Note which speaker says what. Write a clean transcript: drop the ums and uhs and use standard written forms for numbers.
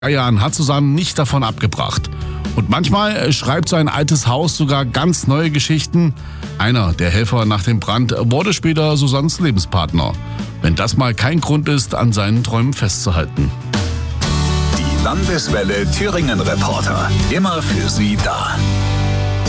Speaker 1: Jahren hat Susanne nicht davon abgebracht. Und manchmal schreibt so ein altes Haus sogar ganz neue Geschichten. Einer der Helfer nach dem Brand wurde später Susannes Lebenspartner. Wenn das mal kein Grund ist, an seinen Träumen festzuhalten.
Speaker 2: Die Landeswelle Thüringen Reporter. Immer für Sie da.